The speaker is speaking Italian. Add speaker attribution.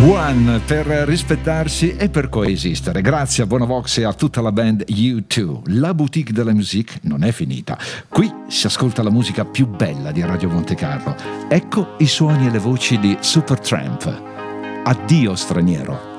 Speaker 1: One per rispettarsi e per coesistere. Grazie a Bonovox e a tutta la band U2. La boutique de la musique non è finita. Qui si ascolta la musica più bella di Radio Monte Carlo. Ecco i suoni e le voci di Supertramp. Addio straniero.